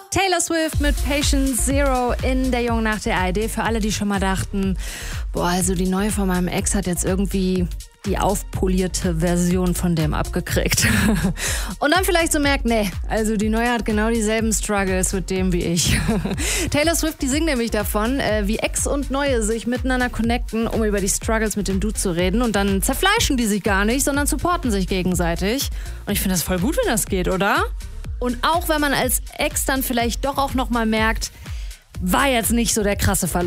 Taylor Swift mit Patient Zero in der Jungen Nacht der ARD. Für alle, die schon mal dachten, also die neue von meinem Ex hat jetzt irgendwie die aufpolierte Version von dem abgekriegt. Und dann vielleicht so merkt, also die neue hat genau dieselben Struggles mit dem wie ich. Taylor Swift, die singt nämlich davon, wie Ex und Neue sich miteinander connecten, um über die Struggles mit dem Dude zu reden. Und dann zerfleischen die sich gar nicht, sondern supporten sich gegenseitig. Und ich finde das voll gut, wenn das geht, oder? Und auch wenn man als Ex dann vielleicht doch auch nochmal merkt, war jetzt nicht so der krasse Verlust.